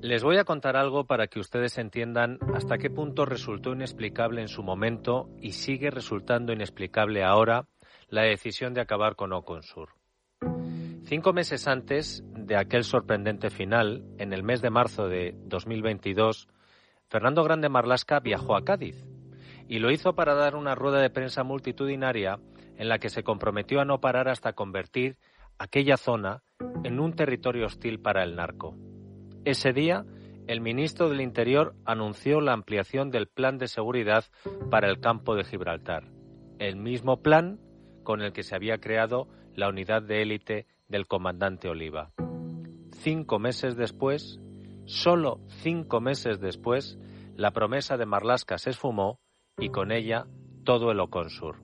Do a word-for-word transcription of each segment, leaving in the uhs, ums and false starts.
Les voy a contar algo para que ustedes entiendan hasta qué punto resultó inexplicable en su momento y sigue resultando inexplicable ahora la decisión de acabar con Oconsur. Cinco meses antes de aquel sorprendente final, en el mes de marzo de dos mil veintidós, Fernando Grande Marlaska viajó a Cádiz y lo hizo para dar una rueda de prensa multitudinaria en la que se comprometió a no parar hasta convertir aquella zona en un territorio hostil para el narco. Ese día, el ministro del Interior anunció la ampliación del plan de seguridad para el campo de Gibraltar, el mismo plan con el que se había creado la unidad de élite del comandante Oliva. Cinco meses después, solo cinco meses después, la promesa de Marlaska se esfumó y con ella todo el Oconsur.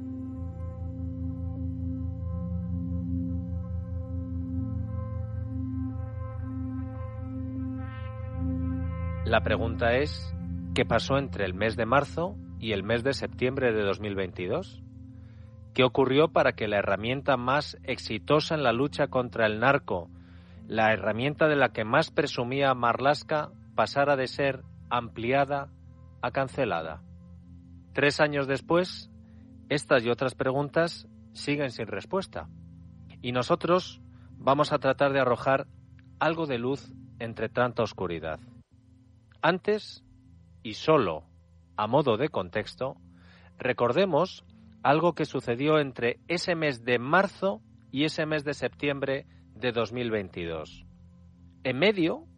La pregunta es, ¿qué pasó entre el mes de marzo y el mes de septiembre de dos mil veintidós? ¿Qué ocurrió para que la herramienta más exitosa en la lucha contra el narco, la herramienta de la que más presumía Marlaska, pasara de ser ampliada a cancelada? Tres años después, estas y otras preguntas siguen sin respuesta. Y nosotros vamos a tratar de arrojar algo de luz entre tanta oscuridad. Antes, y solo a modo de contexto, recordemos algo que sucedió entre ese mes de marzo y ese mes de septiembre de dos mil veintidós. En medio